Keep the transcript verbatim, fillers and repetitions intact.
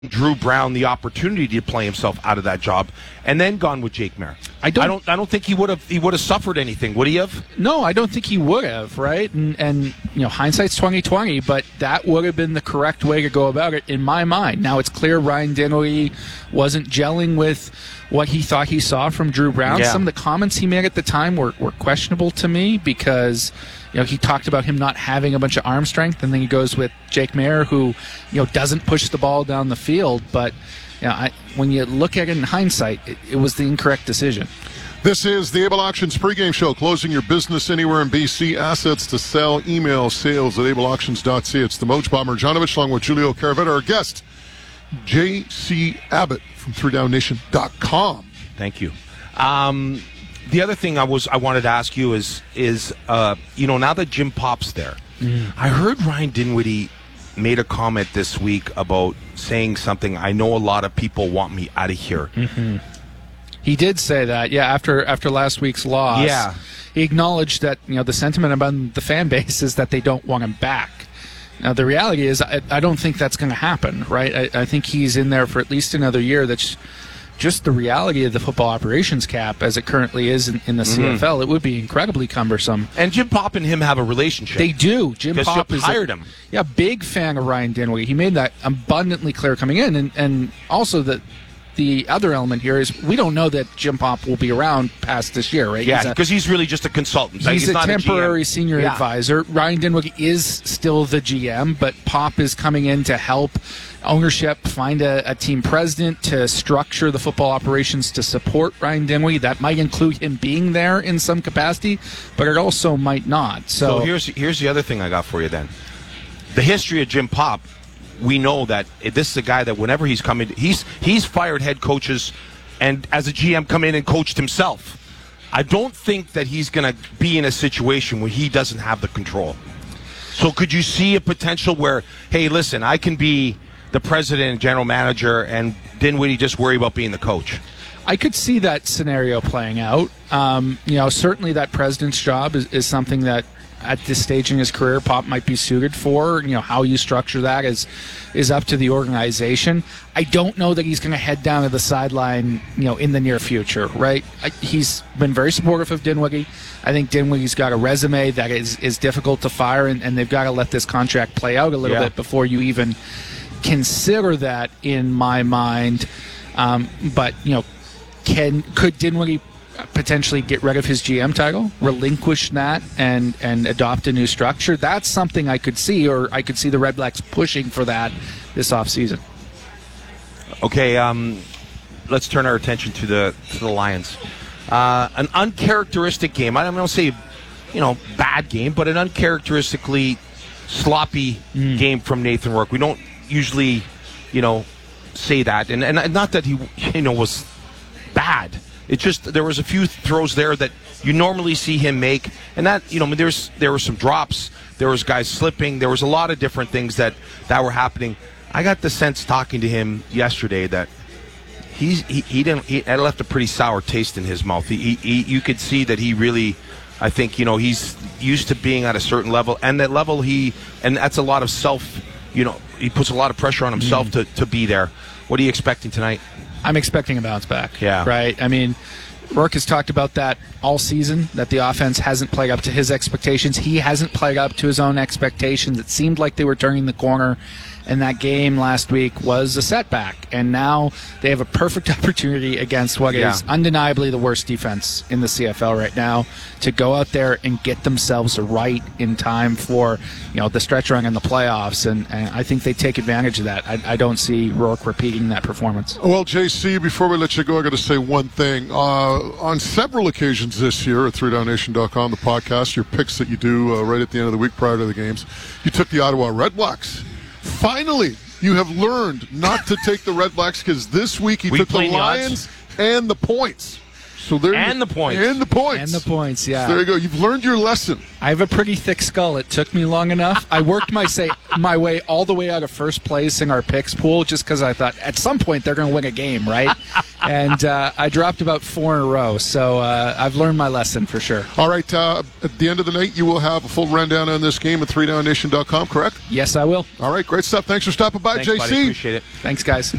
Drew Brown the opportunity to play himself out of that job, and then gone with Jake Maier. I don't. I don't. I don't think he would have. He would have suffered anything. Would he have? No, I don't think he would have. Right, and, and you know, hindsight's twenty twenty, but that would have been the correct way to go about it in my mind. Now it's clear Ryan Dinwiddie wasn't gelling with what he thought he saw from Drew Brown. Yeah. Some of the comments he made at the time were, were questionable to me because, you know, he talked about him not having a bunch of arm strength, and then he goes with Jake Maier, who, you know, doesn't push the ball down the field. But, you know, I, when you look at it in hindsight, it, it was the incorrect decision. This is the Able Auctions pregame show, closing your business anywhere in B C. Assets to sell. Email sales at able auctions dot c a. It's the Moj Bomber Marjanovic along with Julio Caravetta. Our guest, J C Abbott from three down nation dot com. Thank you. Um, the other thing I was I wanted to ask you is is uh, you know, now that Jim Pop's there, mm. I heard Ryan Dinwiddie made a comment this week about saying something. I know a lot of people want me out of here. Mm-hmm. He did say that, yeah, after after last week's loss. Yeah. He acknowledged that, you know, the sentiment among the fan base is that they don't want him back. Now, the reality is I, I don't think that's going to happen, right? I, I think he's in there for at least another year. That's just the reality of the football operations cap as it currently is in, in the mm-hmm. C F L. It would be incredibly cumbersome. And Jim Pop and him have a relationship. They do. Jim Pop has hired a, him. Yeah, big fan of Ryan Dinwiddie. He made that abundantly clear coming in. And, and also that the other element here is we don't know that Jim Pop will be around past this year, right? Yeah, because he's, he's really just a consultant. He's, he's a not temporary a senior yeah. advisor. Ryan Dinwiddie is still the G M, but Pop is coming in to help ownership find a, a team president to structure the football operations to support Ryan Dinwiddie. That might include him being there in some capacity, but it also might not. So, so here's here's the other thing I got for you then. The history of Jim Pop. We know that this is a guy that whenever he's coming, he's he's fired head coaches and as a G M come in and coached himself. I don't think that he's going to be in a situation where he doesn't have the control. So could you see a potential where, hey, listen, I can be the president and general manager and Dinwiddie just worry about being the coach? I could see that scenario playing out. Um, you know, certainly that president's job is, is something that at this stage in his career, Pop might be suited for. You know, how you structure that is is up to the organization. I don't know that he's going to head down to the sideline, you know, in the near future, right? I, he's been very supportive of Dinwiddie. I think Dinwiddie's got a resume that is, is difficult to fire, and, and they've got to let this contract play out a little yeah. bit before you even consider that in my mind. Um, but, you know, can could Dinwiddie potentially get rid of his G M title, relinquish that, and and adopt a new structure? That's something I could see, or I could see the Red Blacks pushing for that this offseason. Okay, um, let's turn our attention to the to the Lions. Uh, an uncharacteristic game. I don't want to say, you know, bad game, but an uncharacteristically sloppy mm. game from Nathan Rourke. We don't usually, you know, say that, and and not that he, you know, was bad. It's just there was a few throws there that you normally see him make, and that, you know, I mean, there's there were some drops, there was guys slipping, there was a lot of different things that, that were happening. I got the sense talking to him yesterday that he's he, he didn't he it left a pretty sour taste in his mouth. He, he, he you could see that he really, I think, you know, he's used to being at a certain level, and that level he and that's a lot of self, you know, he puts a lot of pressure on himself mm. to to be there. What are you expecting tonight? I'm expecting a bounce back. Yeah. Right? I mean, Rourke has talked about that all season, that the offense hasn't played up to his expectations. He hasn't played up to his own expectations. It seemed like they were turning the corner, and that game last week was a setback. And now they have a perfect opportunity against what yeah. is undeniably the worst defense in the C F L right now to go out there and get themselves right in time for, you know, the stretch run in the playoffs. And, and I think they take advantage of that. I, I don't see Rourke repeating that performance. Well, J C, before we let you go, I got to say one thing. Uh, on several occasions this year at three down nation dot com, the podcast, your picks that you do uh, right at the end of the week prior to the games, you took the Ottawa Red Blacks. Finally, you have learned not to take the Red Blacks, because this week you we took the Lions the and the points. So there and you, the points. And the points. And the points, yeah. So there you go. You've learned your lesson. I have a pretty thick skull. It took me long enough. I worked my say my way all the way out of first place in our picks pool just because I thought at some point they're going to win a game, right? and uh, I dropped about four in a row. So uh, I've learned my lesson for sure. All right, uh, at the end of the night, you will have a full rundown on this game at three down nation dot com, correct? Yes, I will. All right, great stuff. Thanks for stopping by, Thanks, J C. buddy. Appreciate it. Thanks, guys.